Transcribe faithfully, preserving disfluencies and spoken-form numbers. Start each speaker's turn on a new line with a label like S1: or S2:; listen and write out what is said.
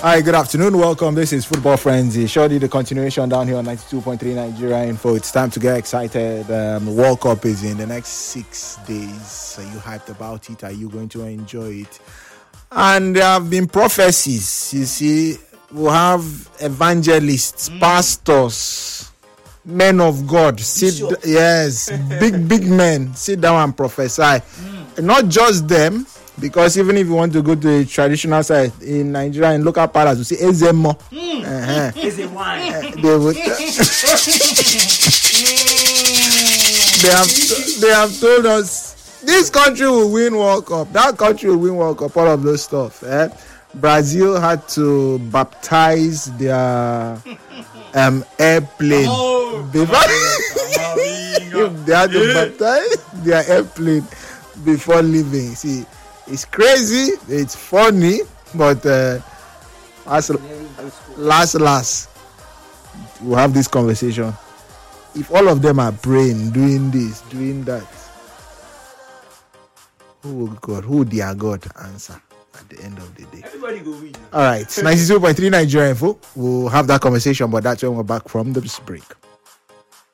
S1: Hi, good afternoon. Welcome. This is Football Frenzy. Surely the continuation down here on ninety-two point three Nigeria Info. It's time to get excited. Um, the World Cup is in the next six days. Are you hyped about it? Are you going to enjoy it? And there have been prophecies. You see, we'll have evangelists, mm. pastors, men of God. Sit, yes, big, big men. Sit down and prophesy. Mm. Not just them. Because even if you want to go to the traditional side in Nigeria, in local palace, you see Ezemo.
S2: Mm.
S1: Uh-huh.
S2: Ezewine.
S1: Uh, they, would, they have they have told us this country will win World Cup, that country will win World Cup, all of those stuff. Eh? Brazil had to baptize their um, airplane
S2: Oh,
S1: before they had to baptize their airplane before leaving. See. It's crazy, it's funny, but uh, last, last, last, we'll have this conversation. If all of them are praying, doing this, doing that, who will God, who will their God answer at the end of the day?
S2: Everybody go win.
S1: All right, ninety-two point three Nigeria Info. We'll have that conversation, but that's when we're back from the break.